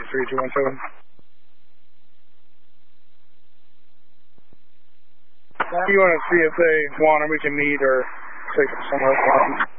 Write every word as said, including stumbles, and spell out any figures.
three two one seven. If you want to see if they want them, we can meet or take them somewhere else.